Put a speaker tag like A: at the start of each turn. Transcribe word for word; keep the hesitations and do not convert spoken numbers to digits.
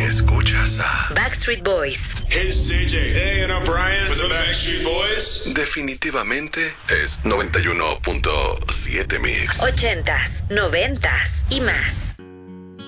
A: Escuchas a
B: Backstreet Boys.
C: Hey, C J. Hey, and I'm Brian. With the Backstreet Boys.
A: Definitivamente es noventa y uno punto siete Mix.
B: Ochentas, noventas y más.